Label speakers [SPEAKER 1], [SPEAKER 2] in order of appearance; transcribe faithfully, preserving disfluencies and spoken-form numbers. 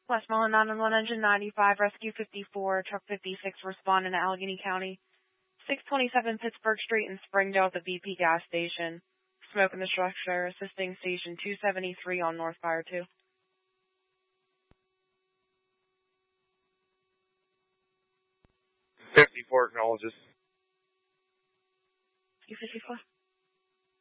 [SPEAKER 1] Westmoreland nine one one engine ninety-five, rescue fifty-four, truck fifty-six, responding to Allegheny County. six twenty-seven Pittsburgh Street in Springdale at the B P gas station. Smoke in the structure, assisting station two seventy-three on North Fire two.
[SPEAKER 2] fifty-four acknowledges.
[SPEAKER 1] fifty-four.